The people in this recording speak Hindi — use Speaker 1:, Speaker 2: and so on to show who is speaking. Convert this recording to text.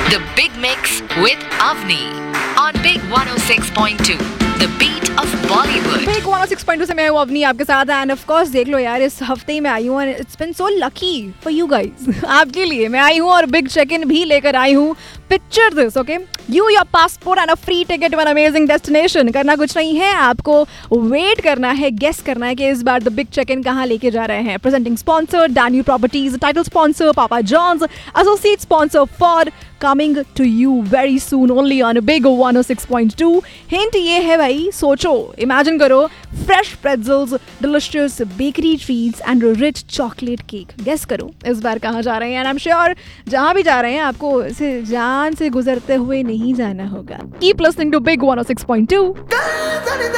Speaker 1: The Big Mix with Avni on Big 106.2. The beat of Bollywood.
Speaker 2: Big 106.2 से मैं हूँ अवनी आपके साथ एंड ऑफ कोर्स देख लो यार इस हफ्ते ही मैं आई हूँ and it's been so lucky for you guys आपके लिए मैं आई हूँ और बिग चेक इन भी लेकर आई हूँ. Picture this okay you your passport and a free ticket to an amazing destination. करना कुछ नहीं है, आपको वेट करना है, गेस करना है कि इस बार द बिग चेक इन कहाँ लेके जा रहे हैं. Presenting sponsor डैन्यू properties, title sponsor Papa John's, associate sponsor for coming to you very soon only on Big 106.2. Hint ये है भाई, सोचो, इमेजिन करो, fresh pretzels, delicious bakery treats and rich chocolate cake. Guess करो इस बार कहाँ जा रहे हैं. एंड आई एम श्योर जहाँ भी जा रहे हैं आपको इसे जान से गुजरते हुए नहीं जाना होगा. Keep listening to Big 106.2.